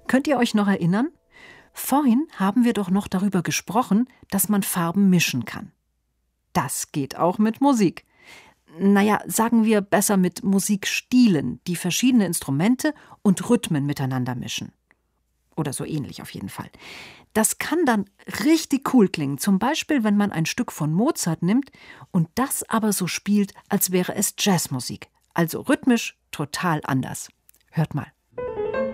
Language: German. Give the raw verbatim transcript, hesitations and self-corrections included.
Könnt ihr euch noch erinnern? Vorhin haben wir doch noch darüber gesprochen, dass man Farben mischen kann. Das geht auch mit Musik. Naja, sagen wir besser mit Musikstilen, die verschiedene Instrumente und Rhythmen miteinander mischen. Oder so ähnlich auf jeden Fall. Das kann dann richtig cool klingen, zum Beispiel, wenn man ein Stück von Mozart nimmt und das aber so spielt, als wäre es Jazzmusik. Also rhythmisch total anders. Hört mal.